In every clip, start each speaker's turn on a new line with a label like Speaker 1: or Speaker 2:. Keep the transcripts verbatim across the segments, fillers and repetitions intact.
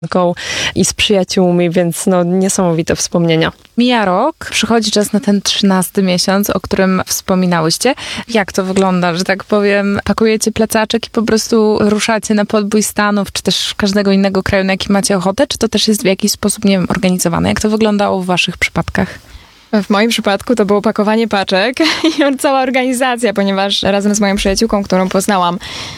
Speaker 1: i z przyjaciółmi, więc no niesamowite wspomnienia.
Speaker 2: Mija rok, przychodzi czas na ten trzynasty miesiąc, o którym wspominałyście. Jak to wygląda, że tak powiem, pakujecie plecaczek i po prostu ruszacie na podbój Stanów, czy też każdego innego kraju, na jaki macie ochotę, czy to też jest w jakiś sposób, nie wiem, organizowane? Jak to wyglądało w waszych przypadkach?
Speaker 3: W moim przypadku to było pakowanie paczek i cała organizacja, ponieważ razem z moją przyjaciółką, którą poznałam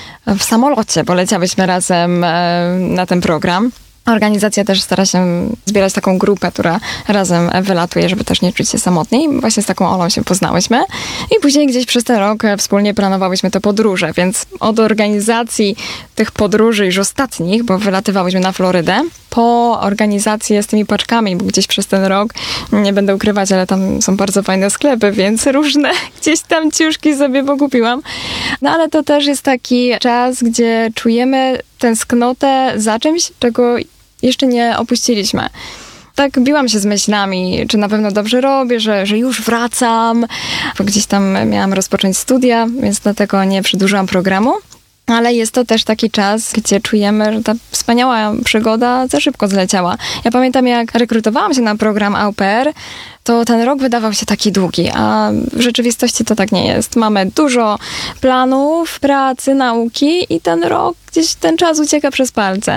Speaker 3: w samolocie, poleciałyśmy razem na ten program. Organizacja też stara się zbierać taką grupę, która razem wylatuje, żeby też nie czuć się samotni. I właśnie z taką Olą się poznałyśmy. I później gdzieś przez ten rok wspólnie planowałyśmy te podróże, więc od organizacji tych podróży już ostatnich, bo wylatywałyśmy na Florydę, po organizację z tymi paczkami, bo gdzieś przez ten rok, nie będę ukrywać, ale tam są bardzo fajne sklepy, więc różne gdzieś tam ciuszki sobie pokupiłam. No ale to też jest taki czas, gdzie czujemy tęsknotę za czymś, czego jeszcze nie opuściliśmy. Tak biłam się z myślami, czy na pewno dobrze robię, że, że już wracam, bo gdzieś tam miałam rozpocząć studia, więc dlatego nie przedłużyłam programu. Ale jest to też taki czas, gdzie czujemy, że ta wspaniała przygoda za szybko zleciała. Ja pamiętam, jak rekrutowałam się na program Au Pair, to ten rok wydawał się taki długi, a w rzeczywistości to tak nie jest. Mamy dużo planów, pracy, nauki i ten rok, gdzieś ten czas ucieka przez palce.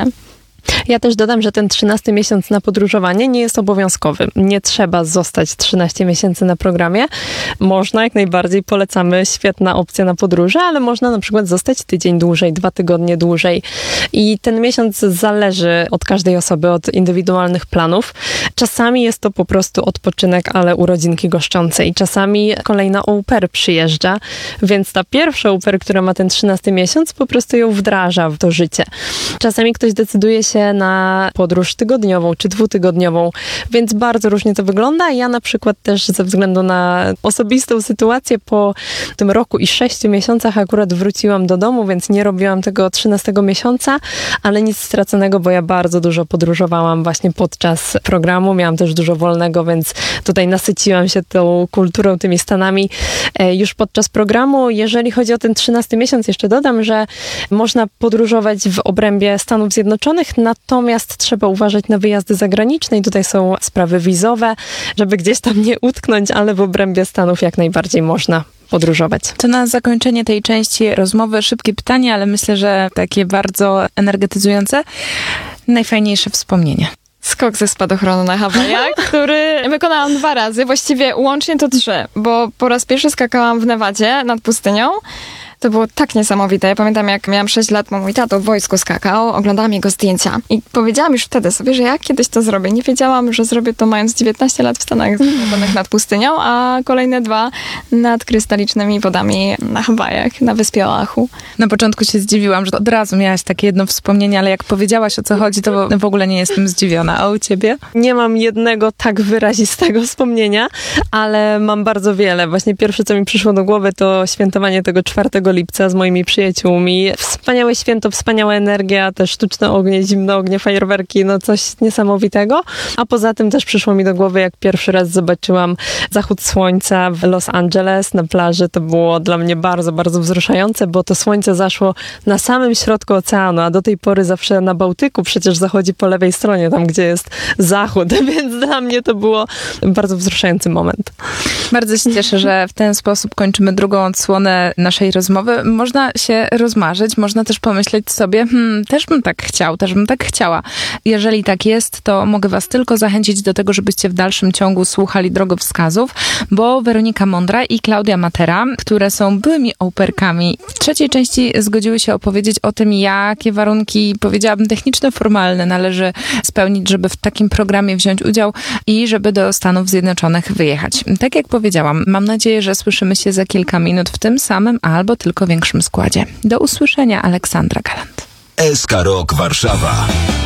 Speaker 1: Ja też dodam, że ten trzynasty miesiąc na podróżowanie nie jest obowiązkowy. Nie trzeba zostać trzynaście miesięcy na programie. Można, jak najbardziej polecamy, świetna opcja na podróże, ale można na przykład zostać tydzień dłużej, dwa tygodnie dłużej. I ten miesiąc zależy od każdej osoby, od indywidualnych planów. Czasami jest to po prostu odpoczynek, ale urodzinki goszczące. I czasami kolejna au pair przyjeżdża, więc ta pierwsza au pair, która ma ten trzynasty miesiąc, po prostu ją wdraża w to życie. Czasami ktoś decyduje się na podróż tygodniową czy dwutygodniową, więc bardzo różnie to wygląda. Ja na przykład też ze względu na osobistą sytuację po tym roku i sześciu miesiącach akurat wróciłam do domu, więc nie robiłam tego trzynastego miesiąca, ale nic straconego, bo ja bardzo dużo podróżowałam właśnie podczas programu. Miałam też dużo wolnego, więc tutaj nasyciłam się tą kulturą, tymi Stanami już podczas programu. Jeżeli chodzi o ten trzynasty miesiąc, jeszcze dodam, że można podróżować w obrębie Stanów Zjednoczonych, natomiast trzeba uważać na wyjazdy zagraniczne i tutaj są sprawy wizowe, żeby gdzieś tam nie utknąć, ale w obrębie Stanów jak najbardziej można podróżować.
Speaker 2: To na zakończenie tej części rozmowy szybkie pytanie, ale myślę, że takie bardzo energetyzujące. Najfajniejsze wspomnienie.
Speaker 3: Skok ze spadochronu na Hawajach, który wykonałam dwa razy, właściwie łącznie to trzy, bo po raz pierwszy skakałam w Nevadzie nad pustynią. To było tak niesamowite. Ja pamiętam, jak miałam sześć lat, mój tato w wojsku skakał, oglądałam jego zdjęcia i powiedziałam już wtedy sobie, że ja kiedyś to zrobię. Nie wiedziałam, że zrobię to mając dziewiętnaście lat w Stanach Zjednoczonych nad pustynią, a kolejne dwa nad krystalicznymi wodami na Hawajach, na wyspie Oahu.
Speaker 2: Na początku się zdziwiłam, że od razu miałaś takie jedno wspomnienie, ale jak powiedziałaś, o co chodzi, to w ogóle nie jestem zdziwiona. A u ciebie?
Speaker 1: Nie mam jednego tak wyrazistego wspomnienia, ale mam bardzo wiele. Właśnie pierwsze, co mi przyszło do głowy, to świętowanie tego czwartego lipca z moimi przyjaciółmi. Wspaniałe święto, wspaniała energia, te sztuczne ognie, zimne ognie, fajerwerki, no coś niesamowitego. A poza tym też przyszło mi do głowy, jak pierwszy raz zobaczyłam zachód słońca w Los Angeles na plaży. To było dla mnie bardzo, bardzo wzruszające, bo to słońce zaszło na samym środku oceanu, a do tej pory zawsze na Bałtyku przecież zachodzi po lewej stronie, tam gdzie jest zachód, więc dla mnie to było bardzo wzruszający moment.
Speaker 2: Bardzo się cieszę, że w ten sposób kończymy drugą odsłonę naszej rozmowy. Można się rozmarzyć, można też pomyśleć sobie, hmm, też bym tak chciał, też bym tak chciała. Jeżeli tak jest, to mogę was tylko zachęcić do tego, żebyście w dalszym ciągu słuchali drogowskazów, bo Weronika Mądra i Klaudia Matera, które są byłymi au pairkami, w trzeciej części zgodziły się opowiedzieć o tym, jakie warunki, powiedziałabym, techniczne, formalne należy spełnić, żeby w takim programie wziąć udział i żeby do Stanów Zjednoczonych wyjechać. Tak jak powiedziałam, mam nadzieję, że słyszymy się za kilka minut w tym samym albo tylko większym składzie. Do usłyszenia, Aleksandra Galant.
Speaker 4: S K Rock Warszawa.